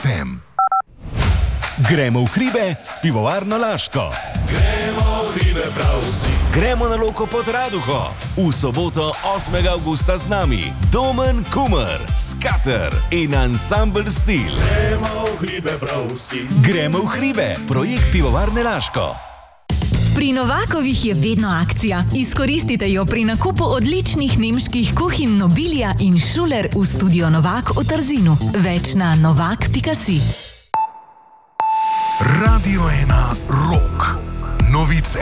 FM. Gremo v hribe s pivovarno Laško. Gremo v hribe prav vsi. Gremo na Loko pod Raduho. V soboto 8. avgusta z nami Domen Kumer, Skater in ansambl Stil. Gremo v hribe prav vsi. Gremo v hribe, projekt pivovarne Laško. Pri Novakovih je vedno akcija. Izkoristite jo pri nakupu odličnih nemških kuhinj Nobilia in Schuler v studio Novak v Trzinu. Več na novak.si. Radio 1 Rock. Novice.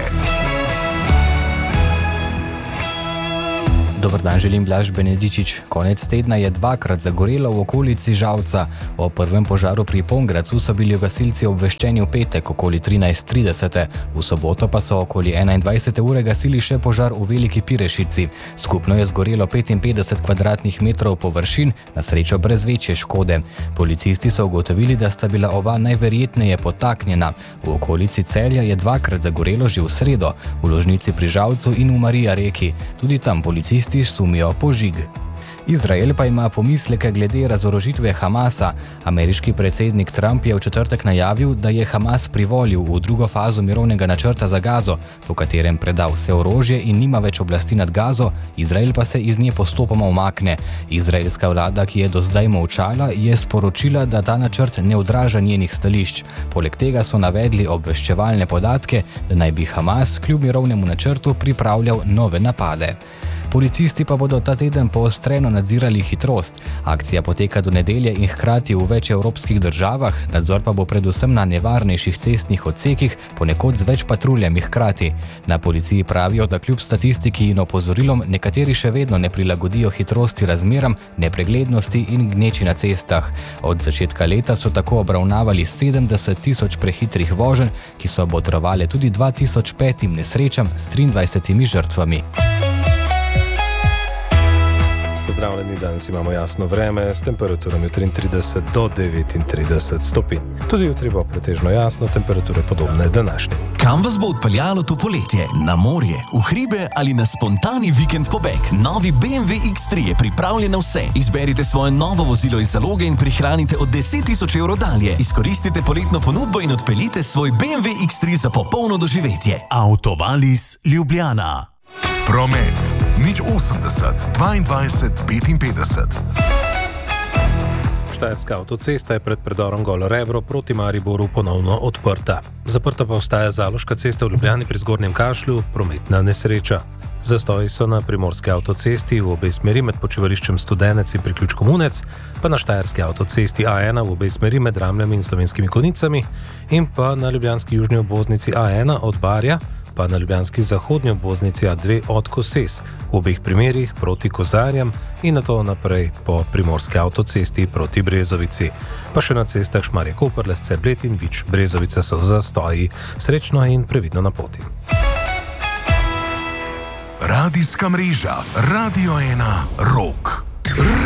Dober dan, želim Blaž Benedičič. Konec tedna je dvakrat zagorelo v okolici Žalca. O prvem požaru pri Pongracu so bili gasilci obveščeni v petek okoli 13:30. V soboto pa so okoli 21. ure gasili še požar v Veliki Pirešici. Skupno je zgorelo 55 kvadratnih metrov površin, na srečo brez večje škode. Policisti so ugotovili, da sta bila oba najverjetneje podtaknjena. V okolici Celja je dvakrat zagorelo že v sredo, v Ložnici pri Žalcu in v Marija Reki. Tudi tam policisti sumijo požig. Izrael pa ima pomisleke glede razorožitve Hamasa. Ameriški predsednik Trump je v četrtek najavil, da je Hamas privolil v drugo fazo mirovnega načrta za Gazo, po katerem preda vse orožje in nima več oblasti nad Gazo, Izrael pa se iz nje postopoma umakne. Izraelska vlada, ki je do zdaj molčala, je sporočila, da ta načrt ne odraža njenih stališč. Poleg tega so navedli obveščevalne podatke, da naj bi Hamas kljub mirovnemu načrtu pripravljal nove napade. Policisti pa bodo ta teden poostreno nadzirali hitrost. Akcija poteka do nedelje in hkrati v več evropskih državah, nadzor pa bo predvsem na nevarnejših cestnih odsekih, ponekod z več patruljami hkrati. Na policiji pravijo, da kljub statistiki in opozorilom nekateri še vedno ne prilagodijo hitrosti razmeram, nepreglednosti in gneči na cestah. Od začetka leta so tako obravnavali 70 000 prehitrih voženj, ki so botrovale tudi 2005 nesrečam s 23 žrtvami. Pozdravljeni, danes imamo jasno vreme s temperaturami 33 do 39 stopinj. Tudi jutri bo pretežno jasno, temperature podobne današnje. Kam vas bo odpeljalo to poletje? Na morje, v hribe ali na spontani vikend pobeg? Novi BMW X3 je pripravljen na vse. Izberite svoje novo vozilo iz zaloge in prihranite od 10 000 evrov dalje. Izkoristite poletno ponudbo in odpeljite svoj BMW X3 za popolno doživetje. Autovalis Ljubljana. Promet. 080 22 55. Štajerska avtocesta je pred predorom Golo Rebro proti Mariboru ponovno odprta. Zaprta pa ostaja Zaloška cesta v Ljubljani pri Zgornjem Kašlju, prometna nesreča. Zastoji so na primorski avtocesti v obe smeri med počivališčem Studenec in priključkom Unec, pa na štajerski avtocesti A1 v obe smeri med Ramljami in Slovenskimi Konjicami in pa na ljubljanski južni obvoznici A1 od Barja, pa na ljubljanski zahodnji obvoznici A2 od Koses, v obeh primerih proti Kozarjam in nato naprej po primorski avtocesti proti Brezovici. Pa še na cestah Šmarje-Koper, Lesce-Bled in Vič-Brezovica so zastoji. Srečno in previdno na poti. Radijska mreža Radio 1 Rock.